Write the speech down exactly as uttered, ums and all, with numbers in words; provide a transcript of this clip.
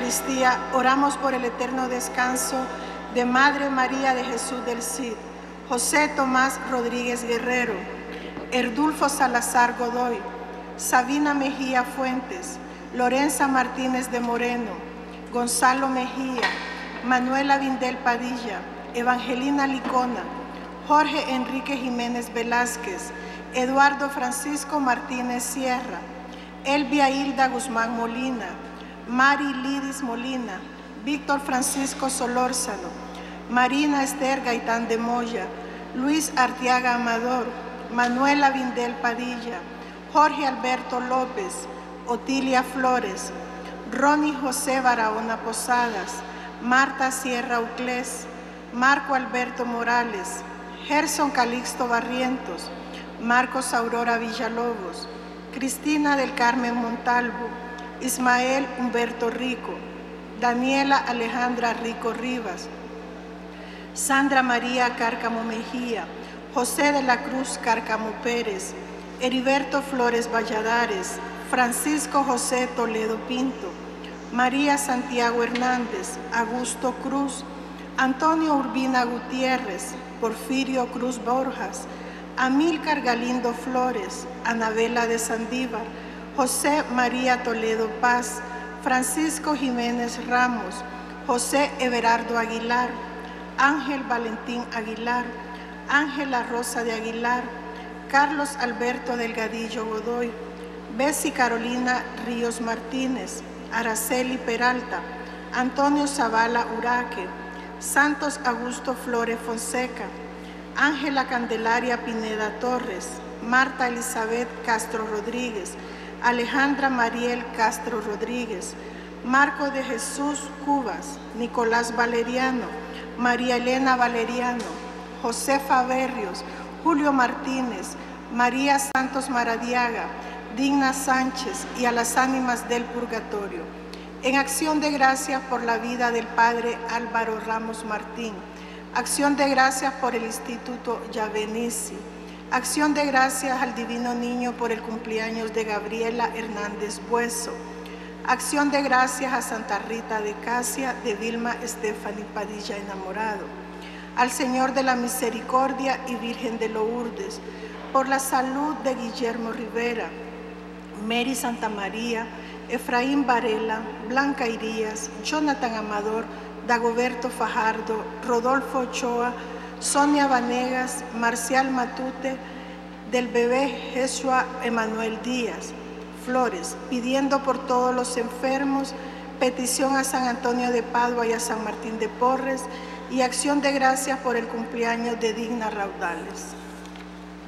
Eucaristía, oramos por el eterno descanso de Madre María de Jesús del Cid, José Tomás Rodríguez Guerrero, Erdulfo Salazar Godoy, Sabina Mejía Fuentes, Lorenza Martínez de Moreno, Gonzalo Mejía, Manuela Vindel Padilla, Evangelina Licona, Jorge Enrique Jiménez Velázquez, Eduardo Francisco Martínez Sierra, Elvia Hilda Guzmán Molina, Mari Lidis Molina, Víctor Francisco Solórzano, Marina Esther Gaitán de Moya, Luis Arteaga Amador, Manuela Vindel Padilla, Jorge Alberto López, Otilia Flores, Ronnie José Barahona Posadas, Marta Sierra Uclés, Marco Alberto Morales, Gerson Calixto Barrientos, Marcos Aurora Villalobos, Cristina del Carmen Montalvo, Ismael Humberto Rico, Daniela Alejandra Rico Rivas, Sandra María Cárcamo Mejía, José de la Cruz Cárcamo Pérez, Heriberto Flores Valladares, Francisco José Toledo Pinto, María Santiago Hernández, Augusto Cruz, Antonio Urbina Gutiérrez, Porfirio Cruz Borjas, Amílcar Galindo Flores, Anabela de Sandívar, José María Toledo Paz, Francisco Jiménez Ramos, José Everardo Aguilar, Ángel Valentín Aguilar, Ángela Rosa de Aguilar, Carlos Alberto Delgadillo Godoy, Bessie Carolina Ríos Martínez, Araceli Peralta, Antonio Zavala Uraque, Santos Augusto Flores Fonseca, Ángela Candelaria Pineda Torres, Marta Elizabeth Castro Rodríguez, Alejandra Mariel Castro Rodríguez, Marco de Jesús Cubas, Nicolás Valeriano, María Elena Valeriano, Josefa Berrios, Julio Martínez, María Santos Maradiaga, Digna Sánchez y a las ánimas del purgatorio. En acción de gracias por la vida del Padre Álvaro Ramos Martín, acción de gracias por el Instituto Yavenici, acción de gracias al Divino Niño por el cumpleaños de Gabriela Hernández Bueso, acción de gracias a Santa Rita de Casia, de Vilma Stephanie Padilla Enamorado, al Señor de la Misericordia y Virgen de Lourdes, por la salud de Guillermo Rivera, Mary Santa María, Efraín Varela, Blanca Irías, Jonathan Amador, Dagoberto Fajardo, Rodolfo Ochoa, Sonia Vanegas, Marcial Matute, del bebé Jesua Emanuel Díaz Flores, pidiendo por todos los enfermos, petición a San Antonio de Padua y a San Martín de Porres, y acción de gracias por el cumpleaños de Digna Raudales.